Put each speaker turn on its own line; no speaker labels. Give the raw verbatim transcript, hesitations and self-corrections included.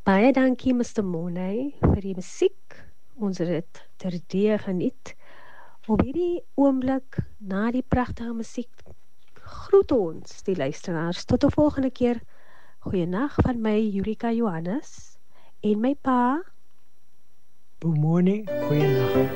Baie dankie mister Money vir die musiek. Ons het dit terdee geniet. Op hierdie oomblik, na die pragtige musiek, groet ons die luisteraars. Tot die volgende keer. Goeienaand van my, Julika Johannes, en my pa.
Boemoni, goeienaand.